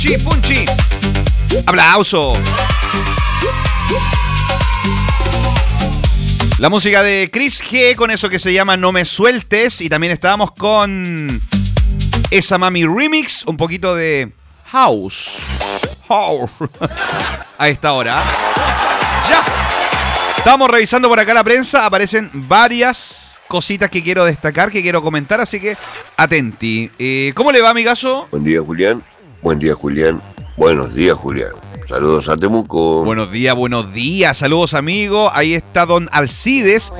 Punchi. Aplauso. La música de Chris G con eso que se llama No Me Sueltes. Y también estábamos con Esa Mami Remix, un poquito de House. A esta hora. Ya. Estamos revisando por acá la prensa. Aparecen varias cositas que quiero destacar, que quiero comentar, así que atenti. ¿Cómo le va, amigazo? Buen día, Julián. Buen día, Julián. Buenos días, Julián. Saludos a Temuco. Buenos días, buenos días. Saludos, amigo. Ahí está don Alcides.